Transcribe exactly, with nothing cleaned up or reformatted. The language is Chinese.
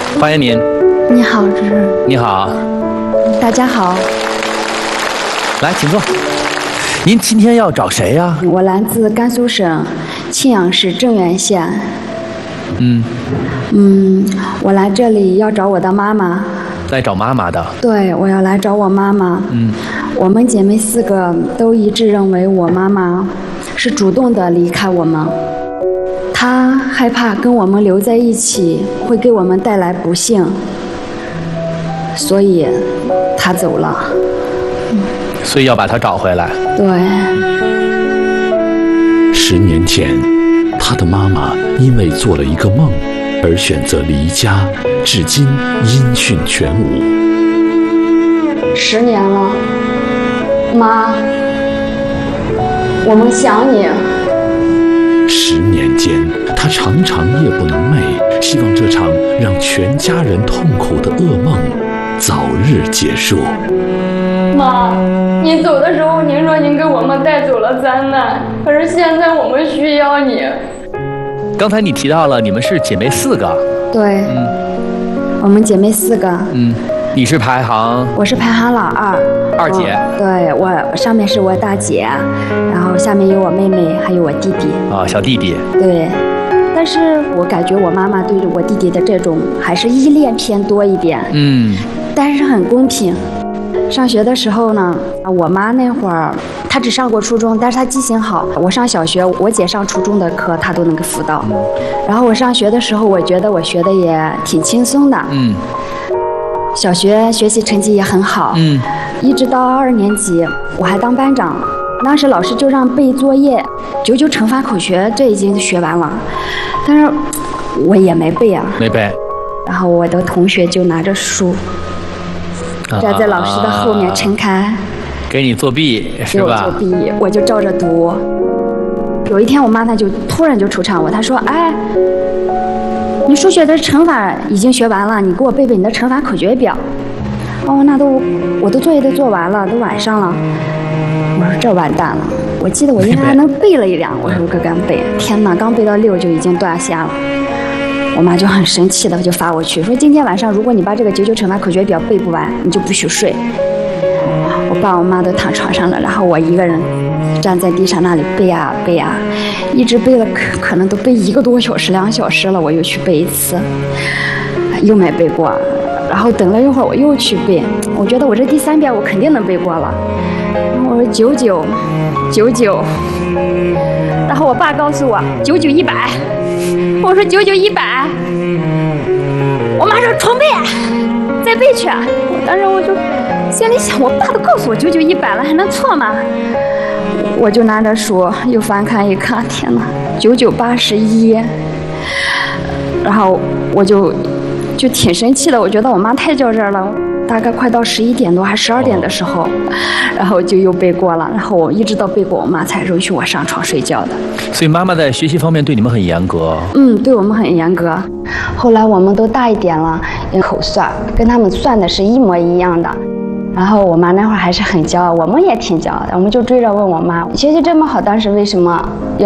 欢迎您。 你好，主任。 你好。 大家好。 来，请坐。您今天要找谁呀？ 我来自甘肃省庆阳市镇原县。 嗯。 嗯，我来这里要找我的妈妈。 来找妈妈的。 对，我要来找我妈妈。 嗯。 我们姐妹四个都一致认为我妈妈是主动的离开我们。她害怕跟我们留在一起会给我们带来不幸，所以她走了。 所以要把她找回来。 对。 十年前，他的妈妈因为做了一个梦而选择离家，至今音讯全无。 十年了，妈，我们想你。 十年间，他常常夜不能寐，希望这场让全家人痛苦的噩梦早日结束。 妈，你走的时候，您说您给我们带走了灾难，可是现在我们需要你。 刚才你提到了你们是姐妹四个。 对。 嗯。 我们姐妹四个。 嗯。你是排行？ 我是排行老二。 二姐。 对，我上面是我大姐，然后下面有我妹妹，还有我弟弟。 啊，小弟弟。 对。但是我感觉我妈妈对我弟弟的这种还是依恋偏多一点。 嗯。 但是很公平。上学的时候呢，我妈那会儿她只上过初中，但是她记性好。我上小学，我姐上初中的课她都能够辅导。然后我上学的时候，我觉得我学的也挺轻松的。 嗯。 小学学习成绩也很好。 嗯。 一直到二年级，我还当班长。当时老师就让背作业，九九乘法口诀，这已经学完了，但是我也没背啊。 没背。 然后我的同学就拿着书。站在老师的后面撑开， 给你作弊是吧？ 给我作弊，我就照着读。有一天，我妈她就突然就出场我，她说：“哎，你数学的乘法已经学完了，你给我背背你的乘法口诀表。”哦，那都我的作业都做完了，都晚上了。我说这完蛋了，我记得我应该还能背了一两，我说我可敢背。天哪，刚背到六就已经断线了。我妈就很生气的就发我去说，今天晚上如果你把这个九九乘法口诀表背不完，你就不许睡。我爸我妈都躺床上了，然后我一个人站在地上那里背啊背啊，一直背了可可能都背一个多小时两个小时了，我又去背一次，又没背过。然后等了一会儿我又去背，我觉得我这第三遍我肯定能背过了。然后我说九九九九，然后我爸告诉我九九一百。我说九九一百，我妈说重背，再背去。当时我就心里想，我爸都告诉我九九一百了，还能错吗？我就拿着书又翻看一看，天哪，九九八十一。然后我就就挺生气的，我觉得我妈太较真了。大概快到十一点多还十二点的时候，然后就又背过了，然后我一直到背过，我妈才允许我上床睡觉的。 所以妈妈在学习方面对你们很严格。 嗯，对我们很严格。后来我们都大一点了，口算跟他们算的是一模一样的。然后我妈那会儿还是很骄傲，我们也挺骄傲的，我们就追着问我妈，学习这么好，当时为什么要